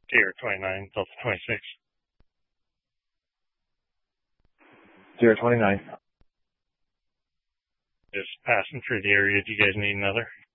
Sierra 29, Delta 26. Sierra 29. Just passing through the area. Do you guys need another?